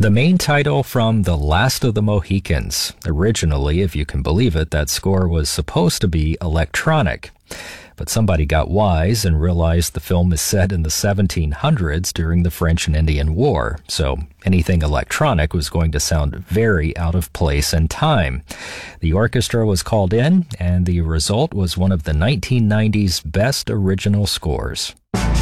The main title from The Last of the Mohicans. Originally, if you can believe it, that score was supposed to be electronic. But somebody got wise and realized the film is set in the 1700s during the French and Indian War, so anything electronic was going to sound very out of place and time. The orchestra was called in, and the result was one of the 1990s best original scores.